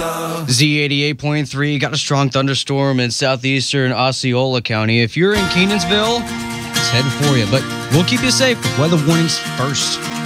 Z88.3 got a strong thunderstorm in southeastern Osceola County. If you're in Kenansville, it's headed for you, but we'll keep you safe with weather warnings first.